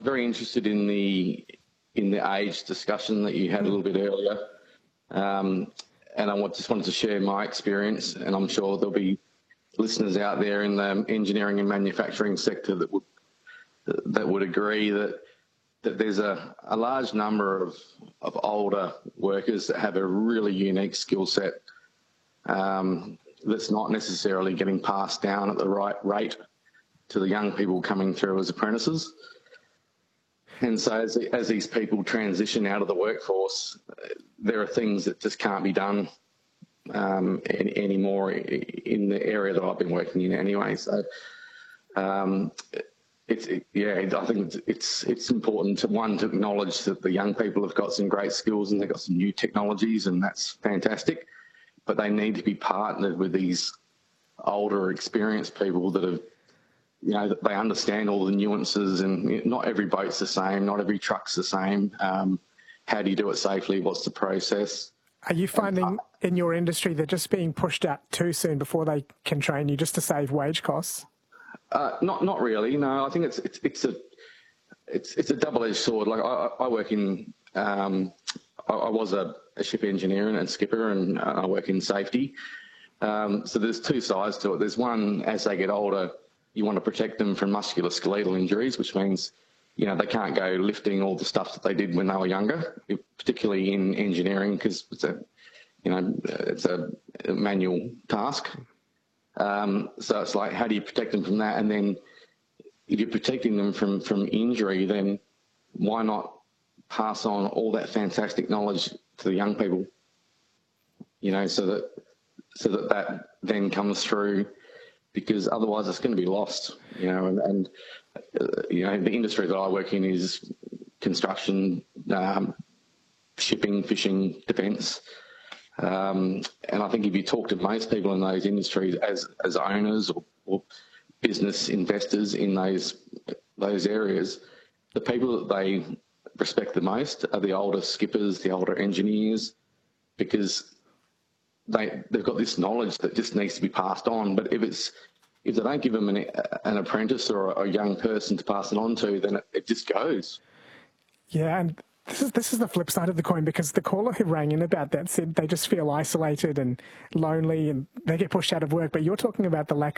very interested in the age discussion that you had a little bit earlier, and I just wanted to share my experience, and I'm sure there'll be listeners out there in the engineering and manufacturing sector that would agree that there's a large number of older workers that have a really unique skill set that's not necessarily getting passed down at the right rate to the young people coming through as apprentices. And so as these people transition out of the workforce, there are things that just can't be done anymore in the area that I've been working in anyway. So I think it's important to acknowledge that the young people have got some great skills and they've got some new technologies, and that's fantastic. But they need to be partnered with these older, experienced people that have, that they understand all the nuances, and not every boat's the same, not every truck's the same. How do you do it safely? What's the process? Are you finding in your industry they're just being pushed out too soon before they can train you, just to save wage costs? Not really. No, I think it's a double-edged sword. Like I work in, I was a ship engineer and skipper, and I work in safety. So there's two sides to it. There's one, as they get older, you want to protect them from musculoskeletal injuries, which means, they can't go lifting all the stuff that they did when they were younger, particularly in engineering, because it's a manual task. So it's like, how do you protect them from that? And then if you're protecting them from injury, then why not pass on all that fantastic knowledge to the young people, so that then comes through, because otherwise it's going to be lost, and the industry that I work in is construction, shipping, fishing, defence. And I think if you talk to most people in those industries as owners or business investors in those areas, the people that they respect the most are the older skippers, the older engineers, because they've got this knowledge that just needs to be passed on. But if they don't give them an apprentice or a young person to pass it on to, then it just goes. Yeah, and this is the flip side of the coin, because the caller who rang in about that said they just feel isolated and lonely and they get pushed out of work. But you're talking about the lack